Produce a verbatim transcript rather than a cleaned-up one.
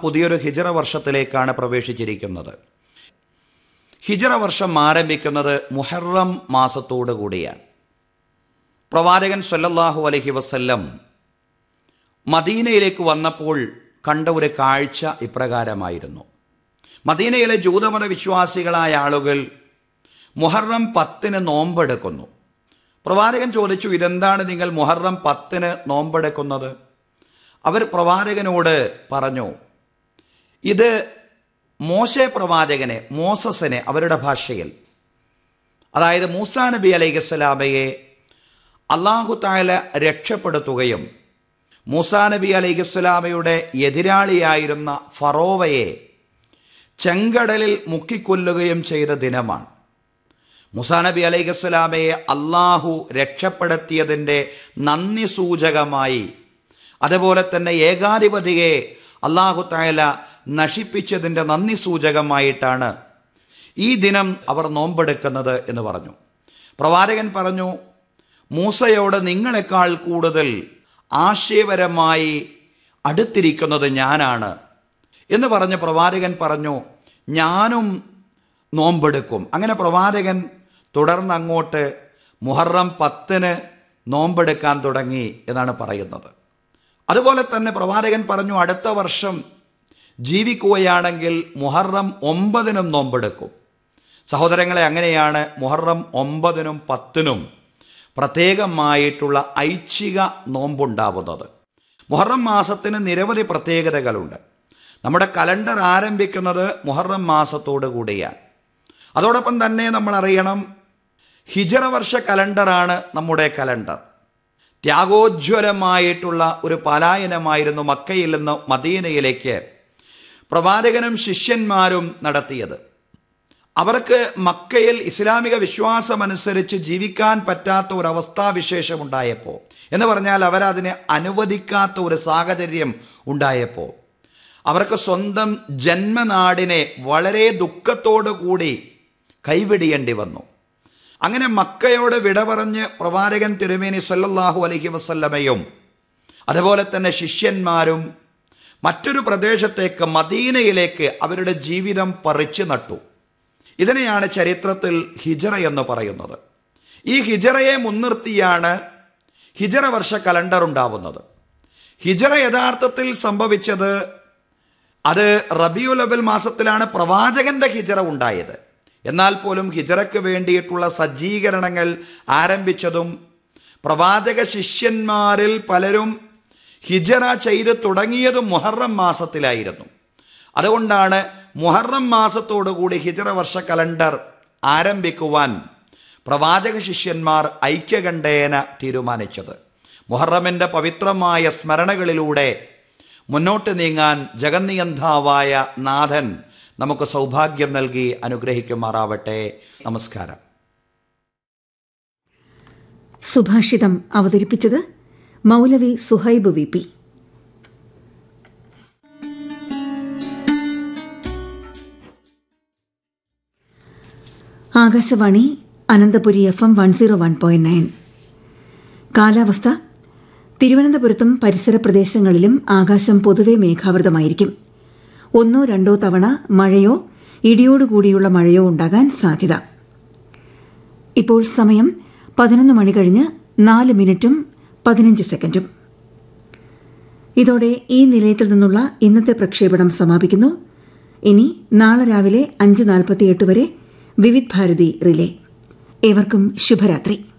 പുതിയൊരു ഹിജറ വർഷത്തിലേക്കാണ് പ്രവേശിച്ചിരിക്കുന്നത്. ഹിജറ വർഷം ആരംഭിക്കുന്നത് മുഹറം മാസത്തോടു കൂടിയാണ്. പ്രവാചകൻ സല്ലല്ലാഹു അലൈഹി വസല്ലം മദീനയിലേക്ക് വന്നപ്പോൾ കണ്ട ഒരു കാഴ്ച ഇപ്രകാരമായിരുന്നു. മദീനയിലെ ജൂതമത വിശ്വാസികളായ ആളുകൾ മുഹറം പത്തിന് നോമ്പെടുക്കുന്നു. പ്രവാചകൻ ചോദിച്ചു, ഇതെന്താണ് നിങ്ങൾ മുഹറം പത്തിന് നോമ്പെടുക്കുന്നത്? അവർ പ്രവാചകനോട് പറഞ്ഞു, ഇത് മോശെ പ്രവാചകനെ, മോസസിനെ, അവരുടെ ഭാഷയിൽ, അതായത് മൂസാ നബി അലൈഹിസ്സലാമയെ അല്ലാഹു തആല രക്ഷപ്പെടുത്തുകയും മൂസാ നബി അലൈഹിസ്സലാമയുടെ എതിരാളിയായിരുന്ന ഫറോവയെ ചെങ്കടലിൽ മുക്കിക്കൊല്ലുകയും ചെയ്ത ദിനമാണ്. മൂസാ നബി അലൈഹിസ്സലാമയെ അല്ലാഹു രക്ഷപ്പെടുത്തിയതിൻ്റെ നന്ദി സൂചകമായി, അതുപോലെ തന്നെ ഏകാധിപതിയെ അല്ലാഹു തആല നശിപ്പിച്ചതിൻ്റെ നന്ദി സൂചകമായിട്ടാണ് ഈ ദിനം അവർ നോമ്പെടുക്കുന്നത് എന്ന് പറഞ്ഞു. പ്രവാചകൻ പറഞ്ഞു, മൂസയോട് നിങ്ങളെക്കാൾ കൂടുതൽ ആശയപരമായി അടുത്തിരിക്കുന്നത് ഞാനാണ് എന്ന് പറഞ്ഞ് പ്രവാചകൻ പറഞ്ഞു, ഞാനും നോമ്പെടുക്കും. അങ്ങനെ പ്രവാചകൻ തുടർന്ന് അങ്ങോട്ട് മുഹറം പത്തിന് നോമ്പെടുക്കാൻ തുടങ്ങി എന്നാണ് പറയുന്നത്. അതുപോലെ തന്നെ പ്രവാചകൻ പറഞ്ഞു, അടുത്ത വർഷം ജീവിക്കുകയാണെങ്കിൽ മുഹറം ഒമ്പതിനും നോമ്പെടുക്കും. സഹോദരങ്ങളെ, അങ്ങനെയാണ് മുഹറം ഒമ്പതിനും പത്തിനും പ്രത്യേകമായിട്ടുള്ള ഐച്ഛിക നോമ്പുണ്ടാവുന്നത്. മുഹറം മാസത്തിന് നിരവധി പ്രത്യേകതകളുണ്ട്. നമ്മുടെ കലണ്ടർ ആരംഭിക്കുന്നത് മുഹറം മാസത്തോടു കൂടിയാണ്. അതോടൊപ്പം തന്നെ നമ്മൾ അറിയണം, ഹിജറ വർഷ കലണ്ടറാണ് നമ്മുടെ കലണ്ടർ. ത്യാഗോജ്വലമായിട്ടുള്ള ഒരു പലായനമായിരുന്നു മക്കയിൽ നിന്ന് മദീനയിലേക്ക് പ്രവാചകനും ശിഷ്യന്മാരും നടത്തിയത്. അവർക്ക് മക്കയിൽ ഇസ്ലാമിക വിശ്വാസമനുസരിച്ച് ജീവിക്കാൻ പറ്റാത്ത ഒരു അവസ്ഥാവിശേഷമുണ്ടായപ്പോൾ, എന്ന് പറഞ്ഞാൽ അവരതിനെ അനുവദിക്കാത്ത ഒരു സാഹചര്യം ഉണ്ടായപ്പോൾ, അവർക്ക് സ്വന്തം ജന്മനാടിനെ വളരെ ദുഃഖത്തോടു കൂടി കൈവിടിയേണ്ടി വന്നു. അങ്ങനെ മക്കയോട് വിട പറഞ്ഞ് പ്രവാചകൻ തിരുമേനി സല്ലല്ലാഹു അലൈഹി വസല്ലമയും അതുപോലെ തന്നെ ശിഷ്യന്മാരും മറ്റൊരു പ്രദേശത്തേക്ക്, മദീനയിലേക്ക് അവരുടെ ജീവിതം പറിച്ചു നട്ടു. ഇതിനെയാണ് ചരിത്രത്തിൽ ഹിജറ എന്ന് പറയുന്നത്. ഈ ഹിജറയെ മുൻനിർത്തിയാണ് ഹിജറ വർഷ കലണ്ടർ ഉണ്ടാവുന്നത്. ഹിജറ യഥാർത്ഥത്തിൽ സംഭവിച്ചത് അത് റബീഉൽ അവ്വൽ മാസത്തിലാണ് പ്രവാചകന്റെ ഹിജറ ഉണ്ടായത്. എന്നാൽ പോലും ഹിജറയ്ക്ക് വേണ്ടിയിട്ടുള്ള സജ്ജീകരണങ്ങൾ ആരംഭിച്ചതും പ്രവാചക ശിഷ്യന്മാരിൽ പലരും ഹിജറ ചെയ്ത് തുടങ്ങിയതും മുഹറം മാസത്തിലായിരുന്നു. അതുകൊണ്ടാണ് മുഹറം മാസത്തോടുകൂടി ഹിജറ വർഷ കലണ്ടർ ആരംഭിക്കുവാൻ പ്രവാചക ശിഷ്യന്മാർ ഐക്യകണ്ഠേന തീരുമാനിച്ചത്. മുഹറമിൻ്റെ പവിത്രമായ സ്മരണകളിലൂടെ മുന്നോട്ട് നീങ്ങാൻ ജഗന്നിയന്താവായ നാഥൻ നമുക്ക് സൗഭാഗ്യം നൽകി അനുഗ്രഹിക്കുമാറാവട്ടെ. നമസ്കാരം. സുഭാഷിതം അവതരിപ്പിച്ചത് മൗലവി Suhaib V P. Akashvani Ananthapuri F M one zero one point nine. കാലാവസ്ഥ. തിരുവനന്തപുരത്തും പരിസര പ്രദേശങ്ങളിലും ആകാശം പൊതുവെ മേഘാവൃതമായിരിക്കും. ഒന്നോ രണ്ടോ തവണ മഴയോ ഇടിയോടുകൂടിയുള്ള മഴയോ ഉണ്ടാകാൻ സാധ്യത. ഇപ്പോൾ സമയം പതിനൊന്ന് മണി കഴിഞ്ഞ് നാല് മിനിറ്റും പതിനഞ്ച് സെക്കൻഡും. ഇതോടെ ഈ നിലയത്തിൽ നിന്നുള്ള ഇന്നത്തെ പ്രക്ഷേപണം സമാപിക്കുന്നു. ഇനി നാളെ രാവിലെ അഞ്ച് നാൽപ്പത്തിയെട്ട് വരെ വിവിധ് ഭാരതി റിലേ. ഏവർക്കും ശുഭരാത്രി.